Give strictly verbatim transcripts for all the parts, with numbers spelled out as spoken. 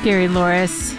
Gary Loris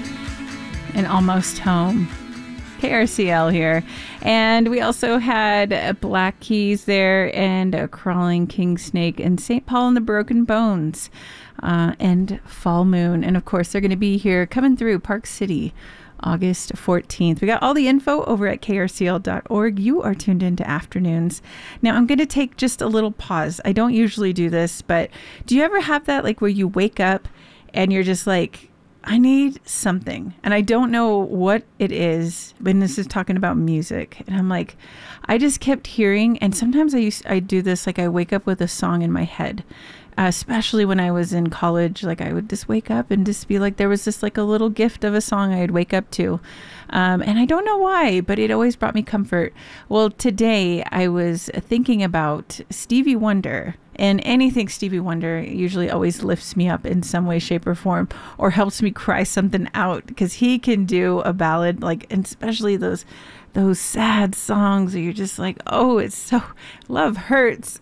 and Almost Home. K R C L here. And we also had Black Keys there and a Crawling King Snake and Saint Paul and the Broken Bones uh, and Fall Moon. And of course, they're going to be here coming through Park City August fourteenth. We got all the info over at K R C L dot org. You are tuned into Afternoons. Now, I'm going to take just a little pause. I don't usually do this, but do you ever have that, like, where you wake up and you're just like, I need something, and I don't know what it is, when this is talking about music, and I'm like, I just kept hearing, and sometimes I used, I do this, like I wake up with a song in my head, uh, especially when I was in college. Like I would just wake up and just be like, there was this like a little gift of a song I'd wake up to, um, and I don't know why, but it always brought me comfort. Well, today I was thinking about Stevie Wonder. And anything Stevie Wonder usually always lifts me up in some way, shape, or form, or helps me cry something out, because he can do a ballad, like, and especially those those sad songs where you're just like, oh, it's so, love hurts.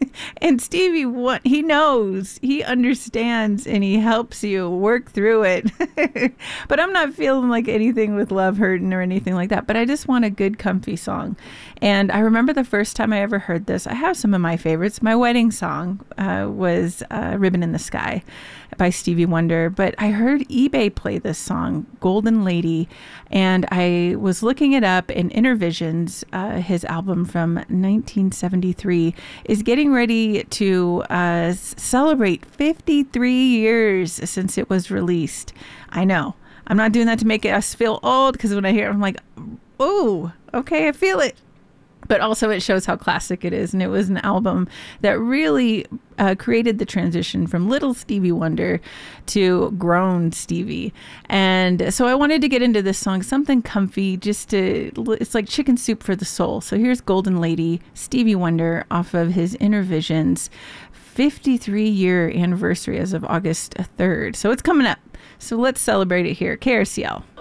And Stevie, what he knows, he understands, and he helps you work through it. But I'm not feeling like anything with love hurting or anything like that. But I just want a good, comfy song. And I remember the first time I ever heard this. I have some of my favorites. My wedding song uh, was uh, Ribbon in the Sky by Stevie Wonder. But I heard eBay play this song, Golden Lady, and I was looking it up, and Intervisions, uh, his album from nineteen seventy-three, is getting ready to uh, celebrate fifty-three years since it was released. I know. I'm not doing that to make us feel old, because when I hear it, I'm like, oh, okay, I feel it. But also it shows how classic it is. And it was an album that really uh, created the transition from little Stevie Wonder to grown Stevie. And so I wanted to get into this song, something comfy, just to, it's like chicken soup for the soul. So here's Golden Lady, Stevie Wonder, off of his Intervisions fifty-three year anniversary as of August third. So it's coming up. So let's celebrate it here. K R C L.